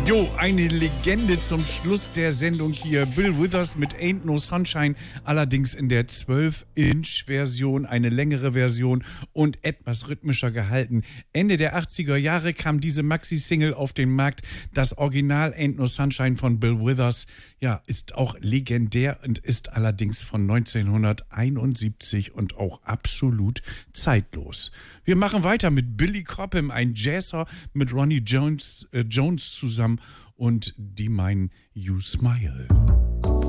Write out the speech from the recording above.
Jo, eine Legende zum Schluss der Sendung hier. Bill Withers mit Ain't No Sunshine, allerdings in der 12-Inch-Version, eine längere Version und etwas rhythmischer gehalten. Ende der 80er Jahre kam diese Maxi-Single auf den Markt. Das Original Ain't No Sunshine von Bill Withers, ja, ist auch legendär und ist allerdings von 1971 und auch absolut zeitlos. Wir machen weiter mit Billy Cobham, ein Jazzer mit Ronnie Jones zusammen und die meinen You Smile.